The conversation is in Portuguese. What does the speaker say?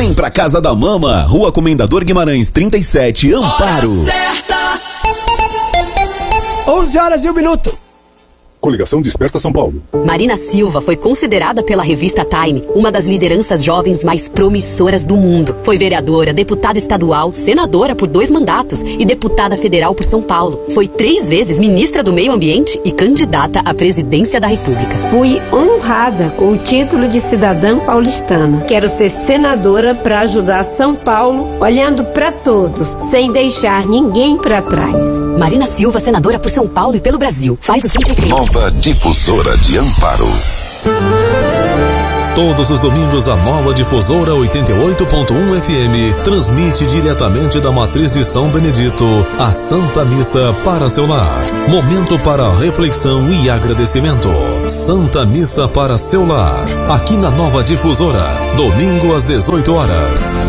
Vem pra casa da mama, Rua Comendador Guimarães 37, Amparo. Hora certa. 11h01. Coligação Desperta São Paulo. Marina Silva foi considerada pela revista Time uma das lideranças jovens mais promissoras do mundo. Foi vereadora, deputada estadual, senadora por 2 mandatos e deputada federal por São Paulo. Foi 3 vezes ministra do Meio Ambiente e candidata à presidência da República. Fui honrada com o título de cidadã paulistana. Quero ser senadora para ajudar São Paulo, olhando para todos, sem deixar ninguém para trás. Marina Silva, senadora por São Paulo e pelo Brasil. Faz o 33. Nova Difusora de Amparo. Todos os domingos a Nova Difusora 88.1 FM transmite diretamente da Matriz de São Benedito a Santa Missa para seu lar. Momento para reflexão e agradecimento. Santa Missa para seu lar. Aqui na Nova Difusora, domingo às 18 horas.